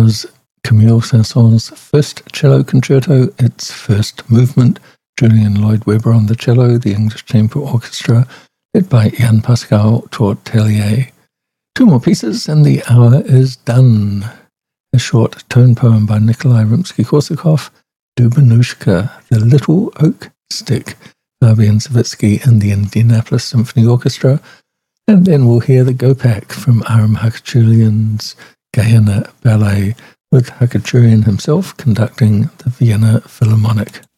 was Camille Saint-Saëns' first cello concerto, its first movement. Julian Lloyd-Webber on the cello, the English Chamber Orchestra, led by Jan-Pascal Tortelier. Two more pieces and the hour is done. A short tone poem by Nikolai Rimsky-Korsakov, Dubanushka, the Little Oak Stick, Fabian Savitsky and the Indianapolis Symphony Orchestra. And then we'll hear the Gopak from Aram Khachaturian's Guyana Ballet, with Khachaturian himself conducting the Vienna Philharmonic.